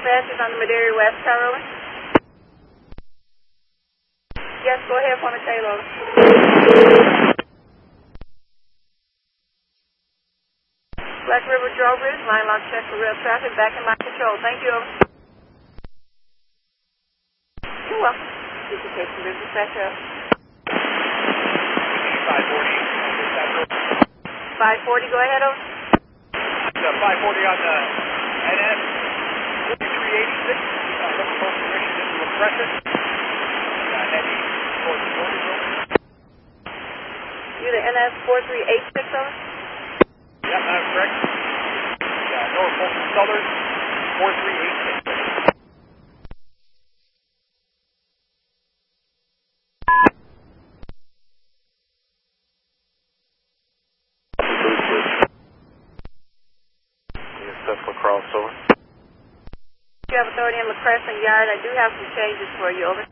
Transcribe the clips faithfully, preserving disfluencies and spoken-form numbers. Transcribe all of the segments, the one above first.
dispatches on the Madera West Tower, over. Yes, go ahead, Point of Tail, over. Black River Drawbridge, line lock check for rail traffic, back in my control. Thank you, over. You're welcome. Duplication bridge dispatch, over. five forty. five forty, go ahead, over. five forty on the N S forty-three eighty-six, uh, looking for permission into a crescent, uh, heading towards the border room. You the N S forty-three eighty-six, over? Yep, that's correct. Yeah, Norfolk Southern forty-three eighty-six. Crossover. You have authority in La Crescent Yard. I do have some changes for you, over.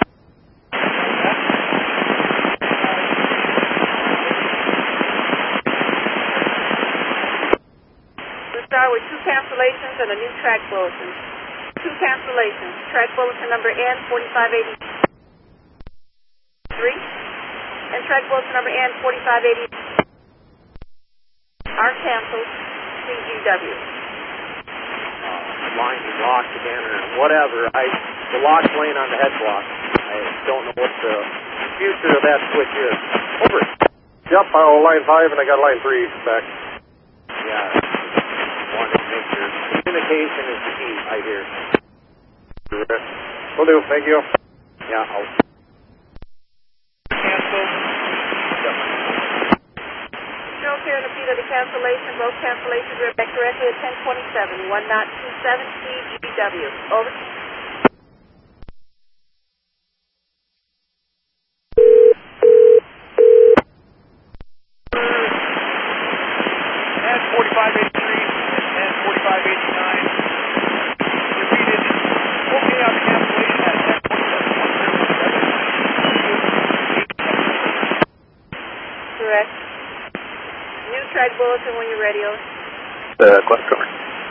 We'll start with two cancellations and a new track bulletin. Two cancellations. Track bulletin number N forty-five eighty-three and track bulletin number N forty-five eighty are canceled. C G W. Line is locked again or whatever. I the lock's laying on the head block. I don't know what the future of that switch is. Over. Yep, I'll line five and I got line three back. Yeah. Wanted to make sure. Communication is the key, I hear. Will do, thank you. Yeah, I'll Cancel. Show here and repeat of the cancellation. Both cancellations were back correctly at ten twenty-seven. one not two seven C G W. Over. N forty-five eighty-three and N forty-five eighty-nine. Repeated. Okay on the cancellation at ten twenty-seven. Correct. New track bulletin when you're ready, over. Uh, Quest cover.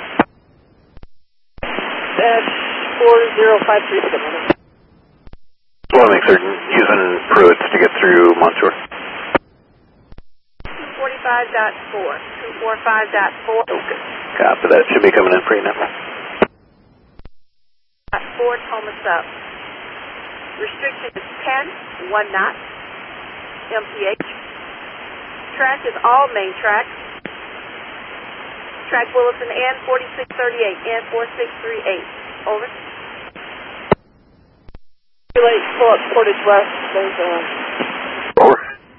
That's four zero five three seven. Just want to make certain using Pruitt's to get through Montour. two forty-five point four. two forty-five point four. Okay. Copy that. Should be coming in pretty now. four Thomas up. Restriction is ten, one knot. M P H. Track is all main track. Track bulletin N forty-six thirty-eight, N forty-six thirty-eight. Over. Late, pull up Portage West. There's a... Over.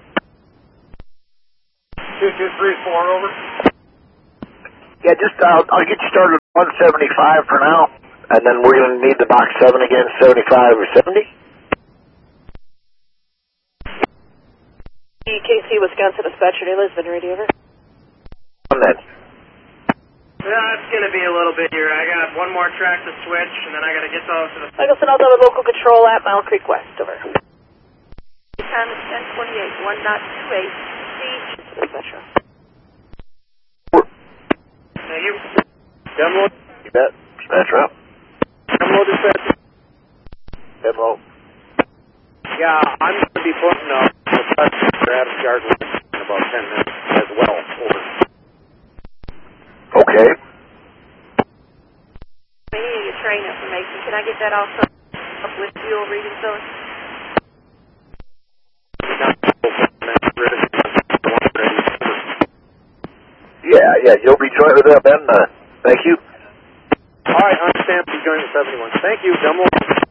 two two three four, over. Yeah, just uh, I'll get you started at one seventy-five for now, and then we're going to need the box seven again, seventy-five or seventy. K C Wisconsin Dispatcher, New Lisbon, radio, over. On that. Yeah, it's going to be a little bit here. I got one more track to switch, and then I got to get those to the... Michelson, I'll the local control at Mile Creek West, over. Time is ten twenty-eight, one not two eight, C Dispatcher. Thank you. Demo. You bet. Dispatcher up. Demo dispatcher. Demo. Yeah, I'm going to be putting up the Travis Yard in about ten minutes as well. Over. Okay. We need your train information. Can I get that also up with fuel reading, so? Yeah, yeah, you'll be joined with them then. Uh, thank you. All right, understand. Be joining the seventy-one. Thank you, Dumble.